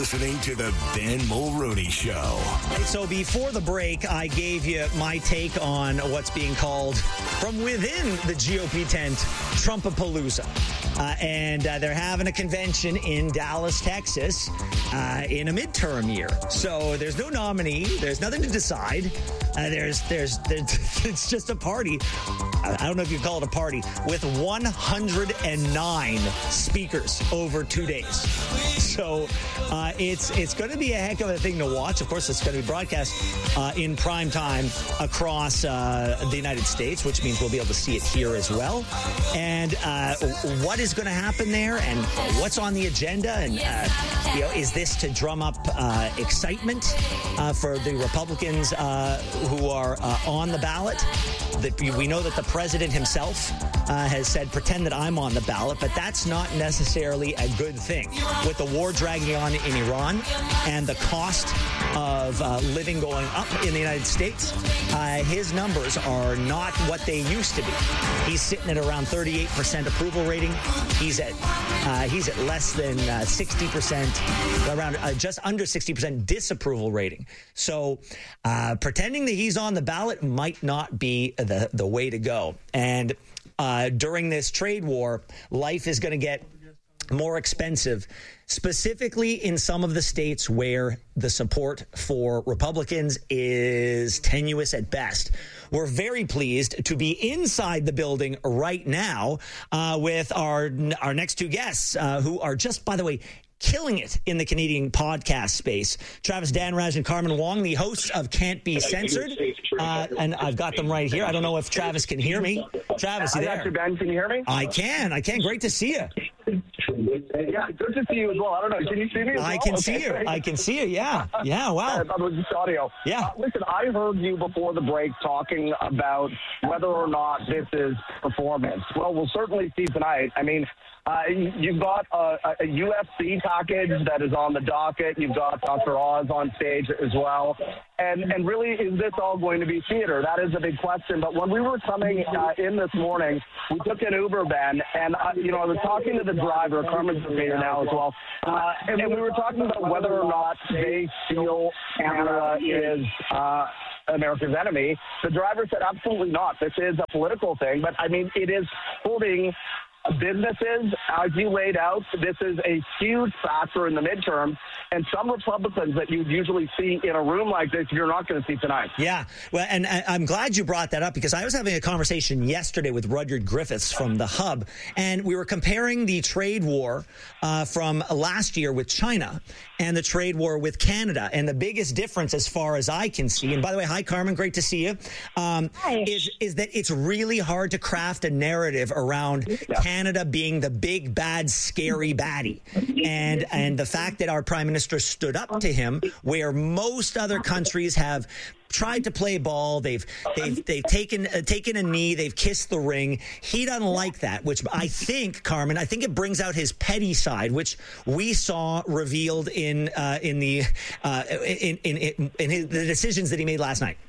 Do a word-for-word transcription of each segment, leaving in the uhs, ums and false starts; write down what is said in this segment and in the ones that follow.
listening to the Ben Mulroney Show. So before the break, I gave you my take on what's being called from within the G O P tent, Trumpapalooza. Uh, and uh, they're having a convention in Dallas, Texas, uh, in a midterm year. So there's no nominee. There's nothing to decide. Uh, there's, there's, there's, it's just a party. I, I don't know if you call it a party with one hundred nine speakers over two days. So uh, it's it's going to be a heck of a thing to watch. Of course, it's going to be broadcast uh, in prime time across uh, the United States, which means we'll be able to see it here as well. And uh, what is going to happen there, and what's on the agenda, and uh, you know, is this to drum up uh, excitement uh, for the Republicans uh, who are uh, on the ballot? That we know that the president himself uh, has said, pretend that I'm on the ballot, but that's not necessarily a good thing. With the war dragging on in Iran and the cost of uh, living going up in the United States, uh, his numbers are not what they used to be. He's sitting at around thirty-eight percent approval rating. He's at uh, he's at less than uh, sixty percent, around uh, just under sixty percent disapproval rating. So uh, pretending that he's on the ballot might not be the, the way to go. And uh, during this trade war, life is going to get more expensive, specifically in some of the states where the support for Republicans is tenuous at best. We're very pleased to be inside the building right now uh, with our our next two guests uh, who are just, by the way, killing it in the Canadian podcast space. Travis Dhanraj and Carmen Wong, the hosts of Can't Be Censored. Uh, and I've got them right here. I don't know if Travis can hear me. Travis, you there? I got you, Ben. Can you hear me? I can. I can. Great to see you. Yeah, good to see you as well. I don't know. Can you see me as well? I can okay. see you. I can see you. Yeah. Yeah. Wow. I thought it was just audio. Yeah. Uh, listen, I heard you before the break talking about whether or not this is performance. Well, we'll certainly see tonight. I mean, uh, you've got a, a U F C package that is on the docket. You've got Doctor Oz on stage as well. And and really, is this all going to be theater? That is a big question. But when we were coming uh, in this morning, we took an Uber, Ben, and, uh, you know, I was talking to the driver, Carmen's here now as well, uh, and, and we were talking about whether or not they feel Canada is uh, America's enemy. The driver said, absolutely not. This is a political thing. But, I mean, it is holding businesses, as you laid out. This is a huge factor in the midterm, and some Republicans that you'd usually see in a room like this, you're not going to see tonight. Yeah, well, and I'm glad you brought that up, because I was having a conversation yesterday with Rudyard Griffiths from The Hub, and we were comparing the trade war uh, from last year with China and the trade war with Canada. And the biggest difference, as far as I can see, and by the way, hi, Carmen, great to see you, um, is, is that it's really hard to craft a narrative around yeah. Canada being the big, bad, scary baddie. And and the fact that our prime minister stood up to him, where most other countries have tried to play ball, they've they've they've taken uh, taken a knee, they've kissed the ring. He doesn't like that, which I think, Carmen, I think it brings out his petty side, which we saw revealed in uh, in the uh, in in in, in his, the decisions that he made last night.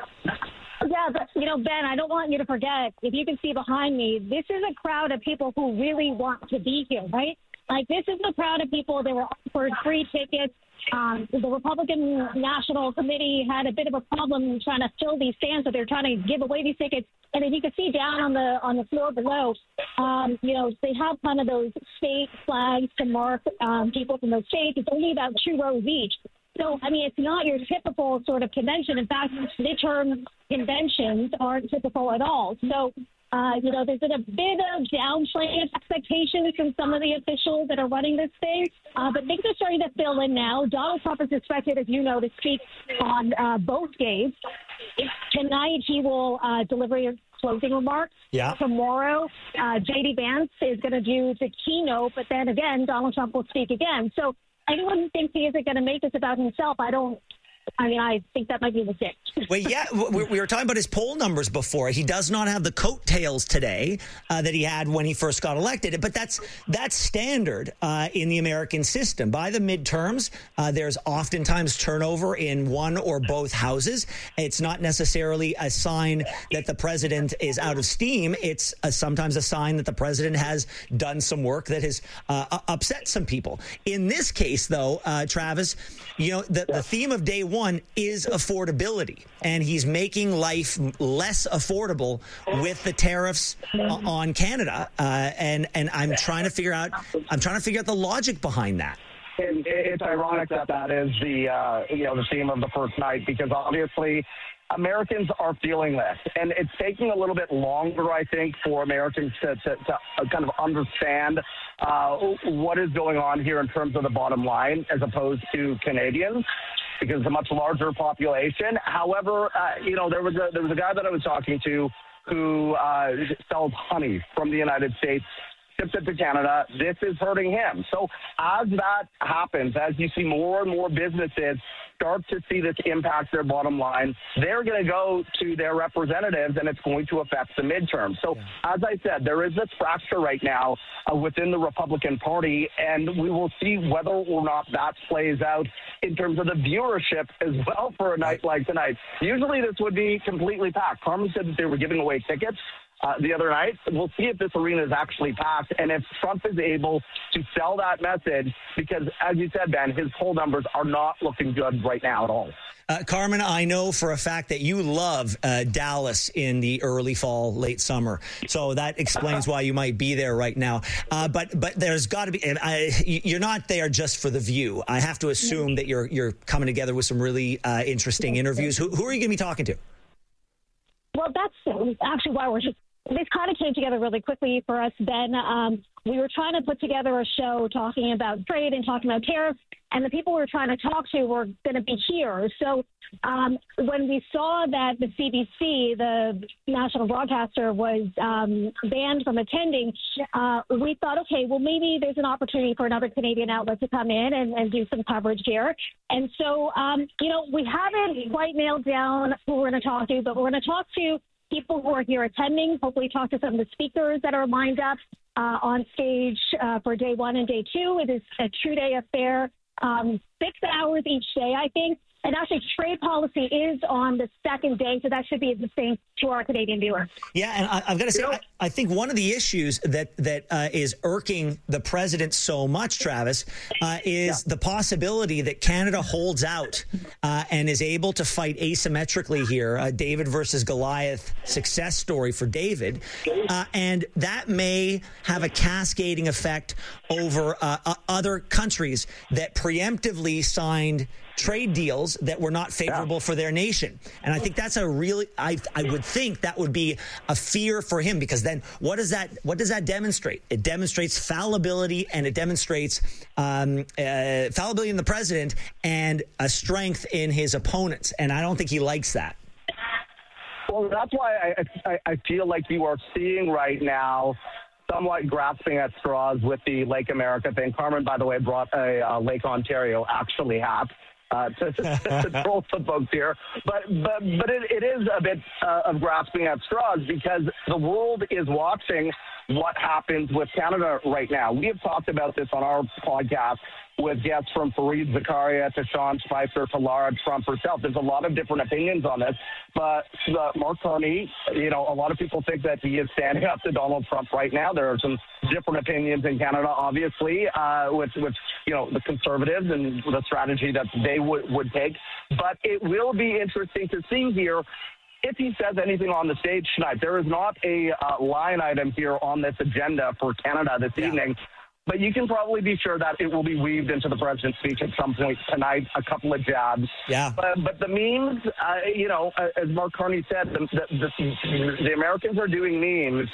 Yeah, but, you know, Ben, I don't want you to forget, if you can see behind me, this is a crowd of people who really want to be here, right? Like, this is a crowd of people that were offered free tickets. Um, the Republican National Committee had a bit of a problem trying to fill these stands, so they're trying to give away these tickets. And then you can see down on the on the floor below, um, you know, they have kind of those state flags to mark um, people from those states. It's only about two rows each. So, I mean, it's not your typical sort of convention. In fact, midterm conventions aren't typical at all. So, uh, you know, there's been a bit of downplaying of expectations from some of the officials that are running this thing. Uh, but things are starting to fill in now. Donald Trump is expected, as you know, to speak on uh, both days. Tonight, he will uh, deliver closing remarks. Yeah. Tomorrow, uh, J D Vance is going to do the keynote. But then again, Donald Trump will speak again. So, anyone who thinks he isn't going to make this about himself, I don't I mean, I think that might be a mistake. Well, yeah, we, we were talking about his poll numbers before. He does not have the coattails today uh, that he had when he first got elected. But that's that's standard uh, in the American system. By the midterms, uh, there's oftentimes turnover in one or both houses. It's not necessarily a sign that the president is out of steam. It's a, sometimes a sign that the president has done some work that has uh, upset some people. In this case, though, uh, Travis, you know, the, the theme of day one is affordability, and he's making life less affordable with the tariffs on Canada. Uh, and and I'm trying to figure out I'm trying to figure out the logic behind that. And it's ironic that that is the uh, you know the theme of the first night, because obviously Americans are feeling this, and it's taking a little bit longer, I think, for Americans to, to, to kind of understand uh, what is going on here in terms of the bottom line, as opposed to Canadians, because it's a much larger population. However, uh, you know, there was a there was a guy that I was talking to who uh, sells honey from the United States, ships it to Canada. This is hurting him. So as that happens, as you see more and more businesses start to see this impact their bottom line, they're going to go to their representatives, and it's going to affect the midterm. So yeah. as I said, there is this fracture right now uh, within the Republican Party, and we will see whether or not that plays out in terms of the viewership as well for a night like tonight. Usually this would be completely packed. Carmen said that they were giving away tickets Uh, the other night. We'll see if this arena is actually packed, and if Trump is able to sell that message, because as you said, Ben, his poll numbers are not looking good right now at all. Uh, Carmen, I know for a fact that you love uh, Dallas in the early fall, late summer. So that explains why you might be there right now. Uh, but but there's got to be, and I, you're not there just for the view. I have to assume that you're you're coming together with some really uh, interesting interviews. Who, who are you going to be talking to? Well, that's actually why we're just, this kind of came together really quickly for us, Ben. Um, we were trying to put together a show talking about trade and talking about tariffs, and the people we were trying to talk to were going to be here. So um, when we saw that the C B C, the national broadcaster, was um, banned from attending, uh, we thought, okay, well, maybe there's an opportunity for another Canadian outlet to come in and, and do some coverage here. And so, um, you know, we haven't quite nailed down who we're going to talk to, but we're going to talk to people who are here attending, hopefully talk to some of the speakers that are lined up uh, on stage uh, for day one and day two. It is a two-day affair, um, six hours each day, I think. And actually, trade policy is on the second day, so that should be the same to our Canadian viewers. Yeah, and I, I've got to say, I, I think one of the issues that that uh, is irking the president so much, Travis, uh, is yeah. the possibility that Canada holds out uh, and is able to fight asymmetrically here. Uh, David versus Goliath success story for David, uh, and that may have a cascading effect over uh, uh, other countries that preemptively signed trade deals that were not favorable yeah. for their nation. And I think that's a really, I I would think that would be a fear for him, because then what does that, what does that demonstrate? It demonstrates fallibility, and it demonstrates um, uh, fallibility in the president and a strength in his opponents. And I don't think he likes that. Well, that's why I, I, I feel like you are seeing right now somewhat grasping at straws with the Lake America thing. Carmen, by the way, brought a uh, Lake Ontario actually hat. Uh, to, to troll some folks here, but but but it, it is a bit uh, of grasping at straws, because the world is watching what happens with Canada right now. We have talked about this on our podcast with guests from Fareed Zakaria to Sean Spicer to Lara Trump herself. There's a lot of different opinions on this, but uh, Mark Carney, you know, a lot of people think that he is standing up to Donald Trump right now. There are some different opinions in Canada, obviously, uh, with, with, you know, the Conservatives and the strategy that they would, would take. But it will be interesting to see here if he says anything on the stage tonight. There is not a uh, line item here on this agenda for Canada this yeah. evening. But you can probably be sure that it will be weaved into the president's speech at some point tonight, a couple of jabs. Yeah. But, but the memes, uh, you know, as Mark Carney said, the, the, the, the Americans are doing memes,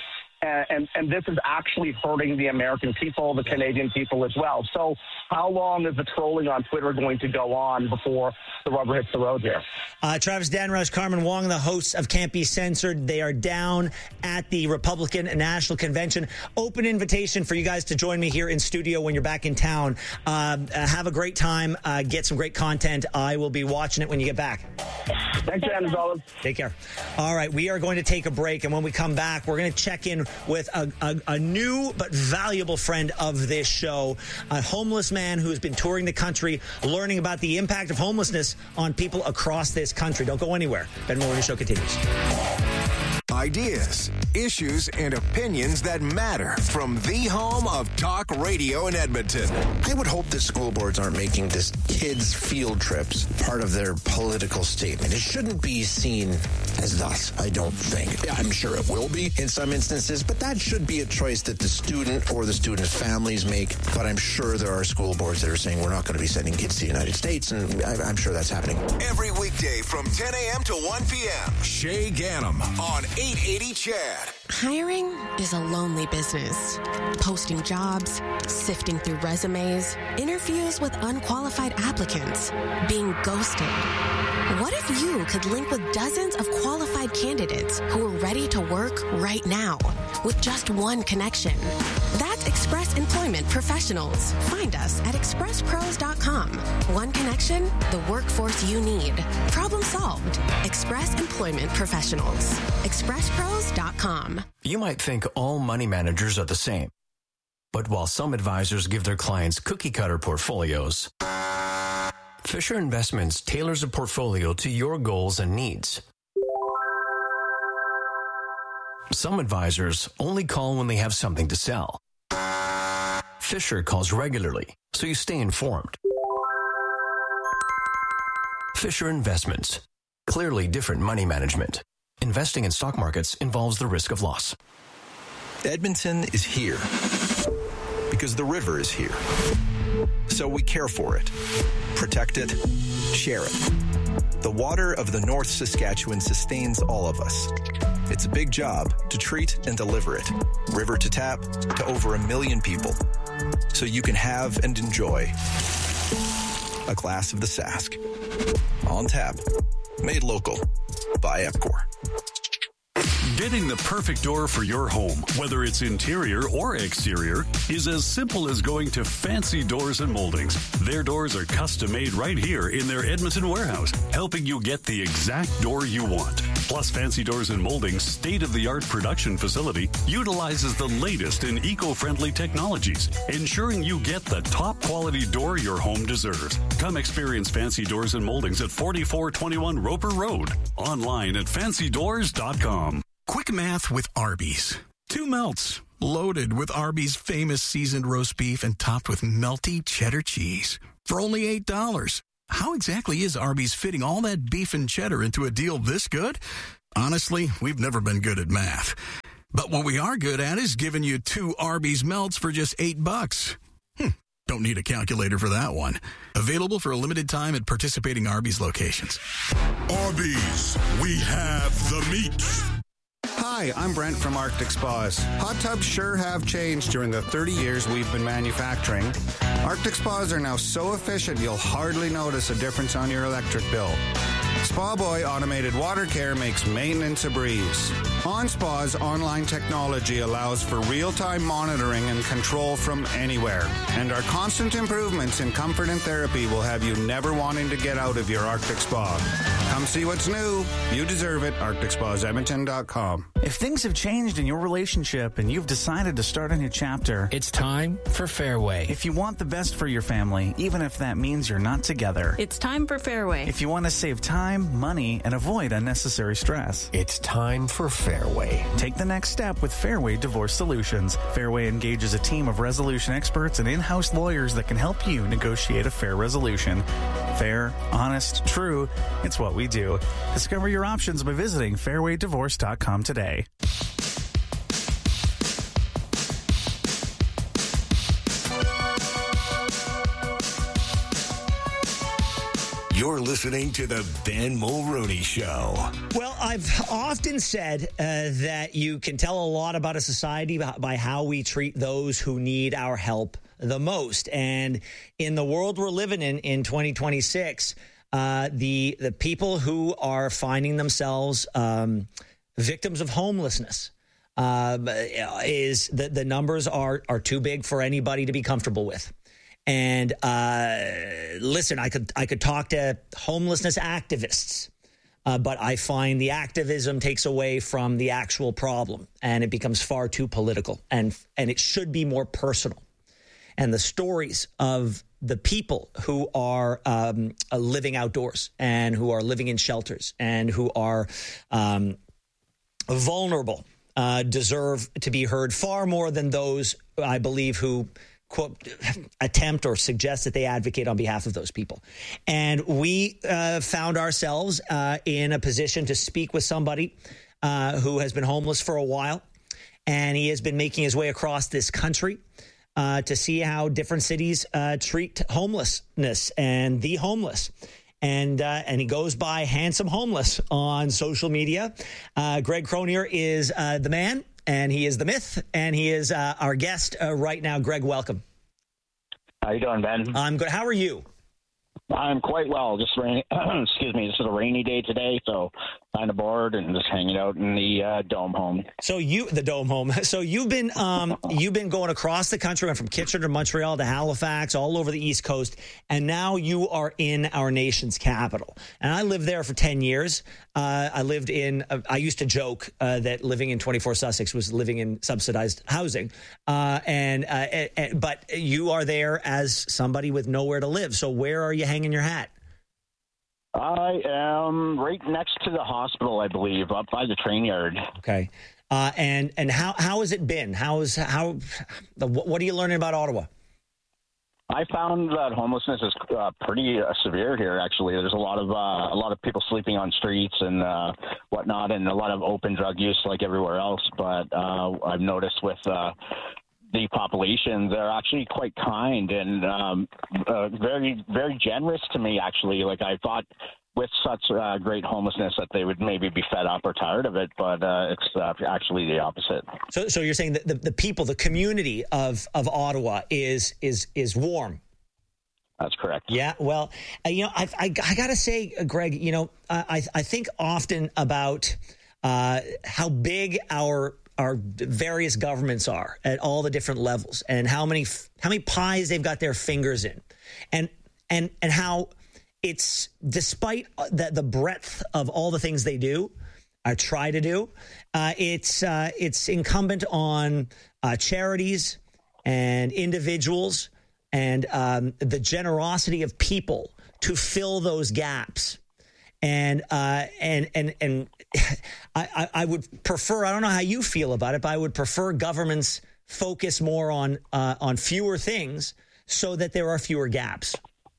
and, and, and this is actually hurting the American people, the Canadian people as well. So how long is the trolling on Twitter going to go on before the rubber hits the road here? Uh, Travis Danrush, Carmen Wong, the hosts of Can't Be Censored. They are down at the Republican National Convention. Open invitation for you guys to join me here in studio when you're back in town. Uh, have a great time. Uh, get some great content. I will be watching it when you get back. Thanks, Dan, as always. Take care. All right, we are going to take a break, and when we come back, we're going to check in with a, a, a new but valuable friend of this show, a homeless man who has been touring the country, learning about the impact of homelessness on people across this country. Don't go anywhere. Ben Mulroney Show continues. Ideas, issues, and opinions that matter from the home of talk radio in Edmonton. I would hope that school boards aren't making this kids' field trips part of their political statement. It shouldn't be seen as thus, I don't think. I'm sure it will be in some instances, but that should be a choice that the student or the student's families make. But I'm sure there are school boards that are saying we're not going to be sending kids to the United States, and I'm sure that's happening. Every weekday from ten a.m. to one p.m. Shay Ganem on eight eighty C H A D. Hiring is a lonely business. Posting jobs, sifting through resumes, interviews with unqualified applicants, being ghosted. What if you could link with dozens of qualified candidates who are ready to work right now with just one connection? That's Express Employment Professionals. Find us at express pros dot com. One connection, the workforce you need. Problem solved. Express Employment Professionals. express pros dot com. You might think all money managers are the same. But while some advisors give their clients cookie-cutter portfolios, Fisher Investments tailors a portfolio to your goals and needs. Some advisors only call when they have something to sell. Fisher calls regularly, so you stay informed. Fisher Investments. Clearly different money management. Investing in stock markets involves the risk of loss. Edmonton is here because the river is here. So we care for it, protect it, share it. The water of the North Saskatchewan sustains all of us. It's a big job to treat and deliver it, river to tap, to over a million people. So you can have and enjoy a glass of the Sask. On tap, made local by Epcor. Getting the perfect door for your home, whether it's interior or exterior, is as simple as going to Fancy Doors and Moldings. Their doors are custom made right here in their Edmonton warehouse, helping you get the exact door you want. Plus, Fancy Doors and Moldings' state-of-the-art production facility utilizes the latest in eco-friendly technologies, ensuring you get the top-quality door your home deserves. Come experience Fancy Doors and Moldings at forty-four twenty-one Roper Road. Online at fancy doors dot com. Quick math with Arby's. Two melts, loaded with Arby's famous seasoned roast beef and topped with melty cheddar cheese for only eight dollars. How exactly is Arby's fitting all that beef and cheddar into a deal this good? Honestly, we've never been good at math. But what we are good at is giving you two Arby's melts for just eight bucks. Hmm. Don't need a calculator for that one. Available for a limited time at participating Arby's locations. Arby's, we have the meat. Hi, I'm Brent from Arctic Spas. Hot tubs sure have changed during the thirty years we've been manufacturing. Arctic Spas are now so efficient you'll hardly notice a difference on your electric bill. Spa Boy Automated Water Care makes maintenance a breeze. OnSpa's online technology allows for real-time monitoring and control from anywhere. And our constant improvements in comfort and therapy will have you never wanting to get out of your Arctic Spa. Come see what's new. You deserve it. arctic spas edmonton dot com. If things have changed in your relationship and you've decided to start a new chapter, it's time for Fairway. If you want the best for your family, even if that means you're not together, it's time for Fairway. If you want to save time, money, and avoid unnecessary stress, it's time for Fairway. Take the next step with Fairway Divorce Solutions. Fairway engages a team of resolution experts and in-house lawyers that can help you negotiate a fair resolution. Fair, honest, true, it's what we do. Discover your options by visiting fairway divorce dot com today. You're listening to the Ben Mulroney Show. Well, I've often said uh, that you can tell a lot about a society by how we treat those who need our help the most. And in the world we're living in, in twenty twenty-six, uh, the the people who are finding themselves um, victims of homelessness uh, is the, the numbers are are too big for anybody to be comfortable with. And uh, listen, I could I could talk to homelessness activists, uh, but I find the activism takes away from the actual problem, and it becomes far too political, and and it should be more personal. And the stories of the people who are um, living outdoors and who are living in shelters and who are um, vulnerable uh, deserve to be heard far more than those, I believe, who quote, attempt or suggest that they advocate on behalf of those people. And we uh, found ourselves uh, in a position to speak with somebody uh, who has been homeless for a while. And he has been making his way across this country uh, to see how different cities uh, treat homelessness and the homeless. And uh, and he goes by Handsome Homeless on social media. Uh, Greg Cronier is uh, the man. And he is the myth, and he is uh, our guest uh, right now. Greg, welcome. How you doing, Ben? I'm good. How are you? I'm quite well. Just rainy, excuse me. This is a rainy day today, so kind of bored and just hanging out in the uh, dome home. So you, the dome home. So you've been, um, you've been going across the country, went from Kitchener to Montreal to Halifax, all over the East Coast, and now you are in our nation's capital. And I lived there for ten years. Uh, I lived in. Uh, I used to joke uh, that living in twenty-four Sussex was living in subsidized housing. Uh, and, uh, and, and but you are there as somebody with nowhere to live. So where are you hanging your hat? I am right next to the hospital, I believe, up by the train yard. Okay. Uh, and and how how has it been? How is how? What are you learning about Ottawa? I found that homelessness is uh, pretty uh, severe here. Actually, there's a lot of uh, a lot of people sleeping on streets and uh, whatnot, and a lot of open drug use like everywhere else. But uh, I've noticed with uh, the population, they're actually quite kind and um, uh, very, very generous to me, actually. Like, I thought with such uh, great homelessness that they would maybe be fed up or tired of it, but uh, it's uh, actually the opposite. So so you're saying that the, the people, the community of, of Ottawa is is is warm? That's correct. Yeah, well, uh, you know, I, I, I got to say, uh, Greg, you know, I, I think often about uh, how big our our various governments are at all the different levels, and how many how many pies they've got their fingers in, and and and how it's, despite the, the breadth of all the things they do, or try to do, uh, it's uh, it's incumbent on uh, charities and individuals and um, the generosity of people to fill those gaps. And uh, and and and I, I would prefer, I don't know how you feel about it, but I would prefer governments focus more on uh, on fewer things so that there are fewer gaps.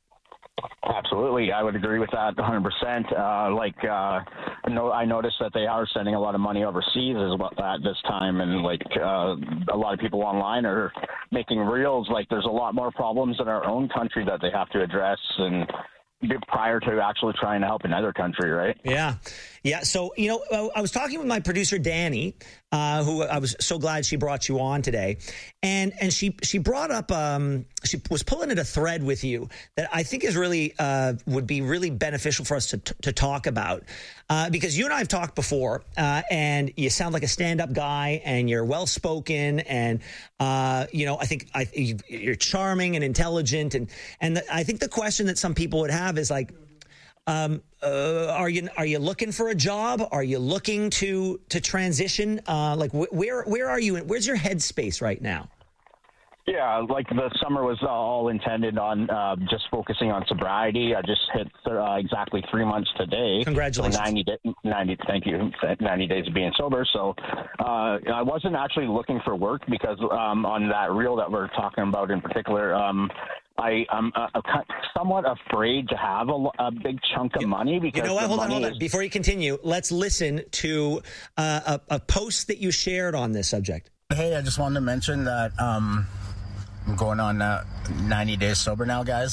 Absolutely. I would agree with that one hundred percent. Uh, like, uh, no, I noticed that they are sending a lot of money overseas as well at this time. And like uh, a lot of people online are making reels. Like, there's a lot more problems in our own country that they have to address and prior to actually trying to help another country, right? Yeah. Yeah. So, you know, I was talking with my producer, Danny, uh, who I was so glad she brought you on today. And and she she brought up, um, she was pulling at a thread with you that I think is really, uh, would be really beneficial for us to, to talk about. Uh, because you and I have talked before, uh, and you sound like a stand-up guy, and you're well-spoken, and, uh, you know, I think I, you're charming and intelligent. And, and the, I think the question that some people would have is like, um, uh, are you are you looking for a job? Are you looking to to transition? Uh, like, wh- where where are you? Where's your headspace right now? Yeah, like the summer was all intended on uh, just focusing on sobriety. I just hit uh, exactly three months today. Congratulations. So ninety, ninety, thank you. ninety days of being sober. So uh, I wasn't actually looking for work because um, on that reel that we're talking about in particular, um, I, I'm uh, somewhat afraid to have a, a big chunk of money because you know what? the Hold on, money hold on. is- Before you continue, let's listen to uh, a, a post that you shared on this subject. Hey, I just wanted to mention that um, I'm going on uh, ninety days sober now, guys.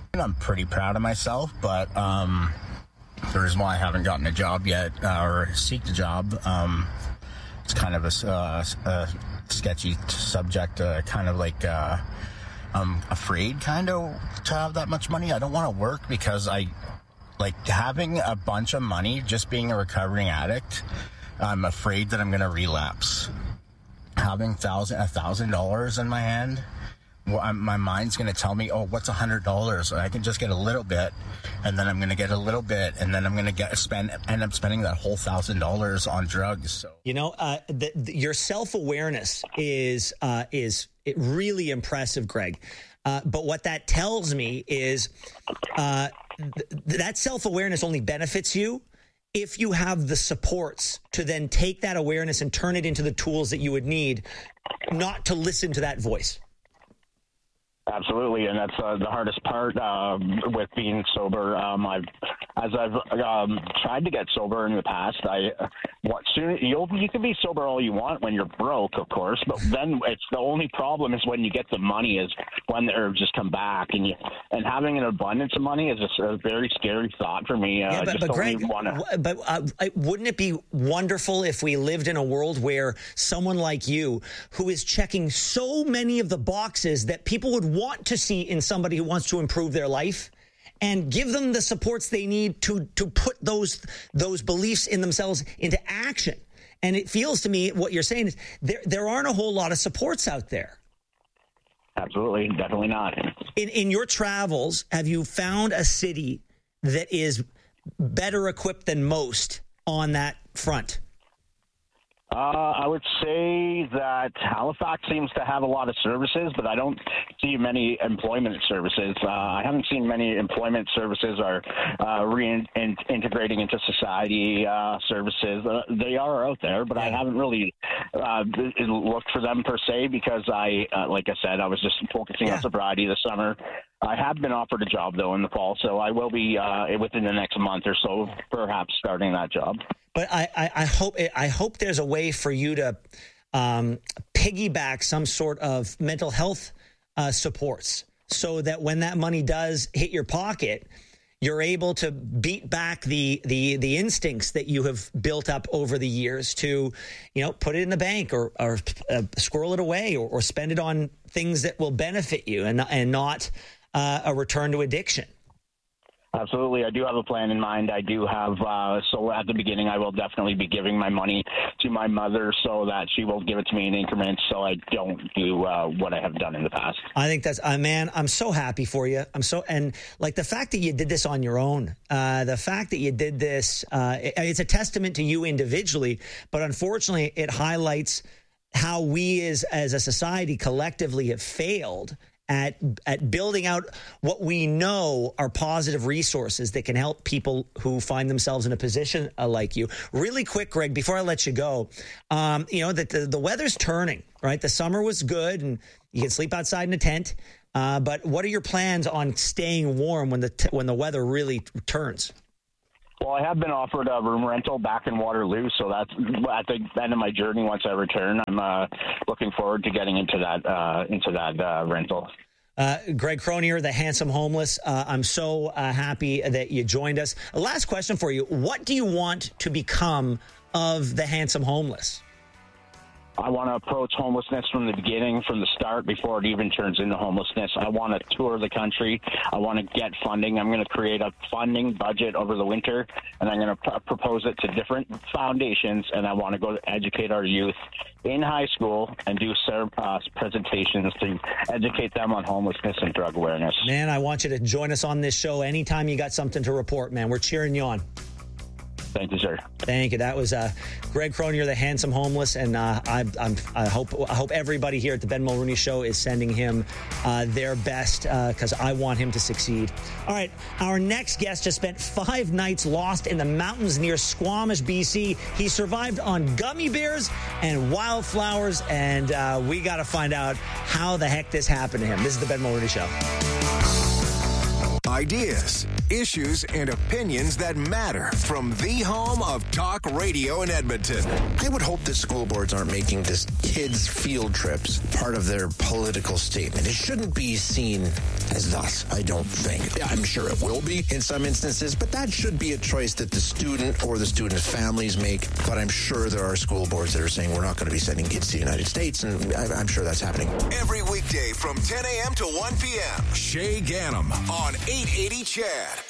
I'm pretty proud of myself, but um, the reason why I haven't gotten a job yet uh, or seeked a job, um, it's kind of a, uh, a sketchy subject, uh, kind of like uh, I'm afraid kind of to have that much money. I don't want to work because I like having a bunch of money, just being a recovering addict. I'm afraid that I'm going to relapse. Having thousand, a thousand dollars in my hand, well, I'm, my mind's going to tell me, oh, what's a hundred dollars? I can just get a little bit, and then I'm going to get a little bit, and then I'm going to get spend end up spending that whole thousand dollars on drugs. So you know, uh, the, the, your self-awareness is uh, is it really impressive, Greg. Uh, but what that tells me is uh, th- that self-awareness only benefits you if you have the supports to then take that awareness and turn it into the tools that you would need, not to listen to that voice. Absolutely, and that's uh, the hardest part uh, with being sober. Um, I've, as I've um, tried to get sober in the past, I what soon you'll you can be sober all you want when you're broke, of course, but then it's the only problem is when you get the money is when they're just come back, and you and having an abundance of money is a, a very scary thought for me. Uh, Yeah, but, I just but don't Greg, even wanna... but uh, wouldn't it be wonderful if we lived in a world where someone like you, who is checking so many of the boxes that people would want to see in somebody who wants to improve their life, and give them the supports they need to to put those those beliefs in themselves into action? And it feels to me what you're saying is there there aren't a whole lot of supports out there. Absolutely, definitely not. In in your travels, have you found a city that is better equipped than most on that front? Uh, I would say that Halifax seems to have a lot of services, but I don't see many employment services. Uh, I haven't seen many employment services or uh, reintegrating into society uh, services. Uh, they are out there, but I haven't really uh, looked for them per se because I, uh, like I said, I was just focusing yeah. on sobriety this summer. I have been offered a job, though, in the fall, so I will be uh, within the next month or so, perhaps starting that job. But I, I, I hope I hope there's a way for you to um, piggyback some sort of mental health uh, supports so that when that money does hit your pocket, you're able to beat back the the the instincts that you have built up over the years to, you know, put it in the bank or or uh, squirrel it away or, or spend it on things that will benefit you and and not uh, a return to addiction. Absolutely. I do have a plan in mind. I do have, uh, so at the beginning, I will definitely be giving my money to my mother so that she will give it to me in increments so I don't do uh, what I have done in the past. I think that's, uh, man, I'm so happy for you. I'm so, and like the fact that you did this on your own, uh, the fact that you did this, uh, it, it's a testament to you individually, but unfortunately it highlights how we as, as a society collectively have failed at at building out what we know are positive resources that can help people who find themselves in a position uh, like you. Really quick, Greg, before I let you go, um, you know, that the, the weather's turning, right? The summer was good and you can sleep outside in a tent. Uh, but what are your plans on staying warm when the t- when the weather really turns? Well, I have been offered a room rental back in Waterloo, so that's at the end of my journey. Once I return, I'm uh, looking forward to getting into that uh, into that uh, rental. Uh, Greg Cronier, the handsome homeless. Uh, I'm so uh, happy that you joined us. A last question for you: what do you want to become of the handsome homeless? I want to approach homelessness from the beginning, from the start, before it even turns into homelessness. I want to tour the country. I want to get funding. I'm going to create a funding budget over the winter, and I'm going to pr- propose it to different foundations, and I want to go to educate our youth in high school and do uh, presentations to educate them on homelessness and drug awareness. Man, I want you to join us on this show anytime you got something to report, man. We're cheering you on. Thank you, sir. Thank you. That was uh, Greg Cronier, the handsome homeless, and uh, I, I'm, I hope I hope everybody here at the Ben Mulrooney Show is sending him uh, their best because uh, I want him to succeed. All right, our next guest just spent five nights lost in the mountains near Squamish, B C. He survived on gummy bears and wildflowers, and uh, we got to find out how the heck this happened to him. This is the Ben Mulrooney Show. Ideas, issues, and opinions that matter from the home of talk radio in Edmonton. I would hope that school boards aren't making this kids' field trips part of their political statement. It shouldn't be seen as thus, I don't think. Yeah, I'm sure it will be in some instances, but that should be a choice that the student or the student's families make. But I'm sure there are school boards that are saying we're not going to be sending kids to the United States, and I'm sure that's happening. Every weekday from ten a.m. to one p.m., Shay Gannam on eight eighty C H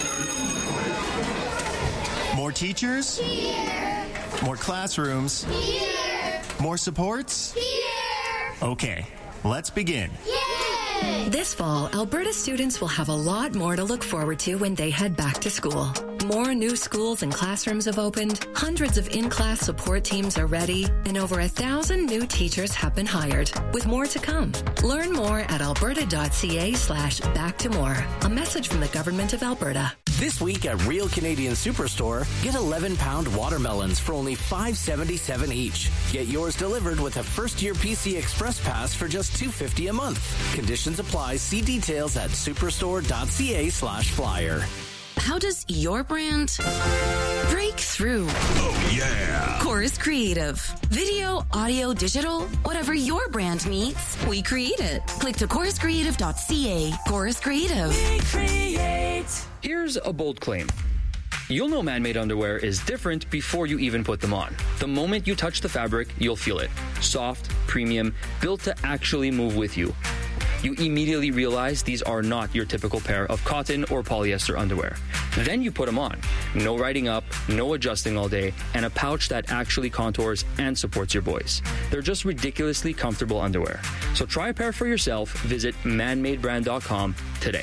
A D. More teachers? Here. More classrooms? Here. More supports? Here. Okay, let's begin. Yay! This fall, Alberta students will have a lot more to look forward to when they head back to school. More new schools and classrooms have opened, hundreds of in-class support teams are ready, and over a thousand new teachers have been hired, with more to come. Learn more at alberta.ca slash back to more. A message from the Government of Alberta. This week at Real Canadian Superstore, get eleven pound watermelons for only five seventy-seven each. Get yours delivered with a first-year P C Express Pass for just two fifty a month. Conditions apply. See details at superstore.ca slash flyer. How does your brand break through? Oh, yeah. Chorus Creative. Video, audio, digital, whatever your brand needs, we create it. Click to chorus creative dot c a. Chorus Creative. We create. Here's a bold claim. You'll know man-made underwear is different before you even put them on. The moment you touch the fabric, you'll feel it. Soft, premium, built to actually move with you. You immediately realize these are not your typical pair of cotton or polyester underwear. Then you put them on. No riding up, no adjusting all day, and a pouch that actually contours and supports your boys. They're just ridiculously comfortable underwear. So try a pair for yourself. Visit man made brand dot com today.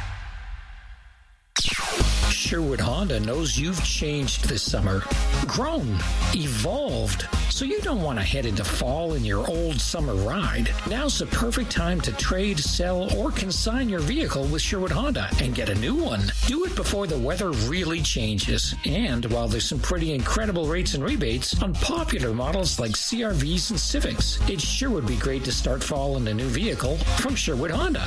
Sherwood Honda knows you've changed this summer, grown, evolved, so you don't want to head into fall in your old summer ride. Now's the perfect time to trade, sell, or consign your vehicle with Sherwood Honda and get a new one. Do it before the weather really changes. And while there's some pretty incredible rates and rebates on popular models like C R Vs and Civics, it sure would be great to start fall in a new vehicle from Sherwood Honda.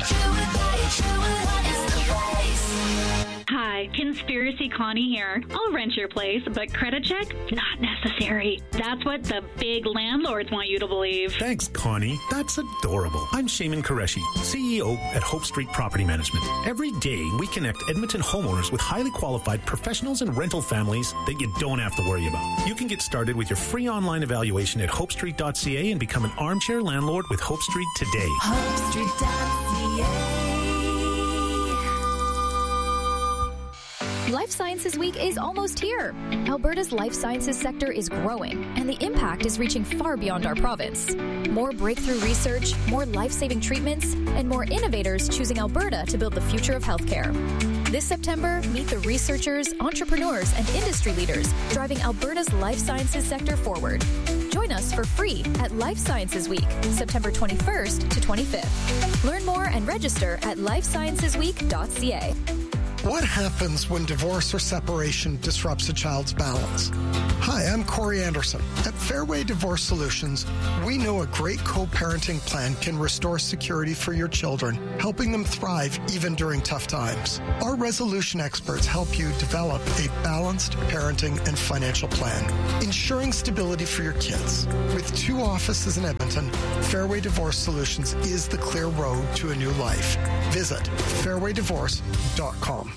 Hi, Conspiracy Connie here. I'll rent your place, but credit check? Not necessary. That's what the big landlords want you to believe. Thanks, Connie. That's adorable. I'm Shaman Qureshi, C E O at Hope Street Property Management. Every day, we connect Edmonton homeowners with highly qualified professionals and rental families that you don't have to worry about. You can get started with your free online evaluation at hope street dot c a and become an armchair landlord with Hope Street today. hope street dot c a. Life Sciences Week is almost here. Alberta's life sciences sector is growing, and the impact is reaching far beyond our province. More breakthrough research, more life-saving treatments, and more innovators choosing Alberta to build the future of healthcare. This September, meet the researchers, entrepreneurs, and industry leaders driving Alberta's life sciences sector forward. Join us for free at Life Sciences Week, September twenty-first to twenty-fifth. Learn more and register at life sciences week dot c a. What happens when divorce or separation disrupts a child's balance? Hi, I'm Corey Anderson. At Fairway Divorce Solutions, we know a great co-parenting plan can restore security for your children, helping them thrive even during tough times. Our resolution experts help you develop a balanced parenting and financial plan, ensuring stability for your kids. With two offices in Edmonton, Fairway Divorce Solutions is the clear road to a new life. Visit fairway divorce dot com.